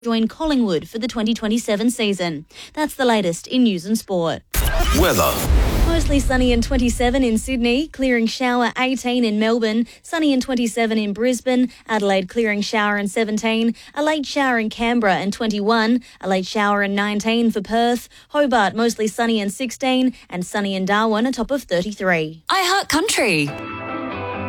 join Collingwood for the 2027 season. That's the latest in news and sport. Weather. Mostly sunny and 27 in Sydney, clearing shower 18 in Melbourne, sunny and 27 in Brisbane, Adelaide clearing shower and 17, a late shower in Canberra and 21, a late shower and 19 for Perth, Hobart mostly sunny and 16, and sunny in Darwin, a top of 33. iHeart Country.